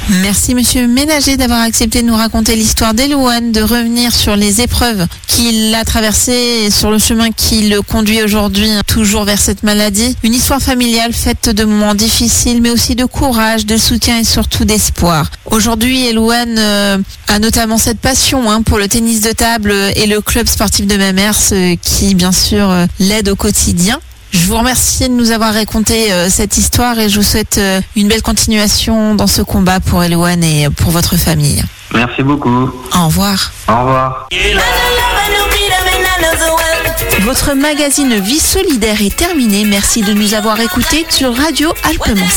Merci Monsieur Ménager d'avoir accepté de nous raconter l'histoire d'Elouane, de revenir sur les épreuves qu'il a traversées et sur le chemin qui le conduit aujourd'hui toujours vers cette maladie. Une histoire familiale faite de moments difficiles mais aussi de courage, de soutien et surtout d'espoir. Aujourd'hui, Elouane a notamment cette passion pour le tennis de table et le club sportif de Mamers qui bien sûr l'aide au quotidien. Je vous remercie de nous avoir raconté cette histoire et je vous souhaite une belle continuation dans ce combat pour Elouane et pour votre famille. Merci beaucoup. Au revoir. Au revoir. Votre magazine Vie solidaire est terminé. Merci de nous avoir écoutés sur Radio Alpemans.